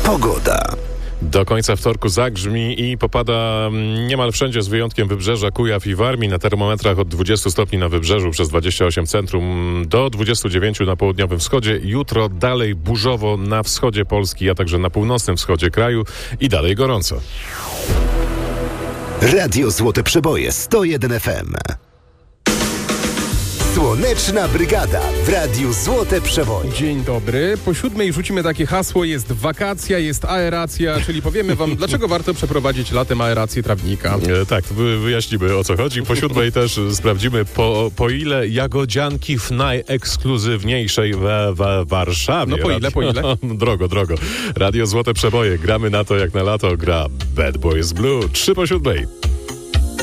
Pogoda. Do końca wtorku zagrzmi i popada niemal wszędzie z wyjątkiem Wybrzeża, Kujaw i Warmii. Na termometrach od 20 stopni na Wybrzeżu przez 28 centrum do 29 na południowym wschodzie. Jutro dalej burzowo na wschodzie Polski, a także na północnym wschodzie kraju i dalej gorąco. Radio Złote Przeboje 101 FM. Słoneczna Brygada w Radiu Złote Przeboje. Dzień dobry. Po 7 rzucimy takie hasło: jest wakacja, jest aeracja, czyli powiemy wam, dlaczego warto przeprowadzić latem aerację trawnika. Tak, wyjaśnimy, o co chodzi. Po 7 też sprawdzimy, po ile jagodzianki w najekskluzywniejszej Warszawie. No po ile? Drogo. Radio Złote Przeboje. Gramy na to, jak na lato gra Bad Boys Blue. 3 po 7.